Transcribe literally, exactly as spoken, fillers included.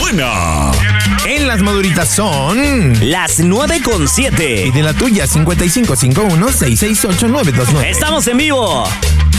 buena. En las maduritas son las nueve con siete. Y de la tuya, cincuenta y cinco cincuenta y uno, seiscientos sesenta y ocho, nueve dos nueve. ¡Estamos en vivo!